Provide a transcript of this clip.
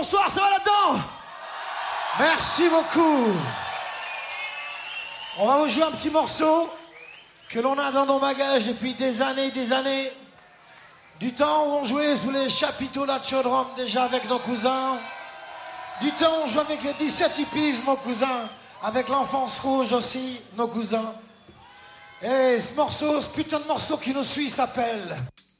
bonsoir, ça va là-dedans? Merci beaucoup. On va vous jouer un petit morceau que l'on a dans nos bagages depuis des années et des années. Du temps où on jouait sous les chapiteaux de Chodrom déjà avec nos cousins. Du temps où on jouait avec les 17 hippies, nos cousins. Avec l'enfance rouge aussi, nos cousins. Et ce morceau, ce putain de morceau qui nous suit s'appelle...